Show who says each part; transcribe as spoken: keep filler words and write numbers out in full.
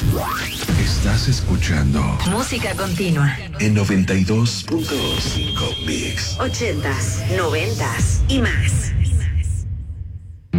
Speaker 1: Estás escuchando
Speaker 2: Música continua
Speaker 1: en noventa y dos punto cinco Mix.
Speaker 2: ochentas, noventas y más.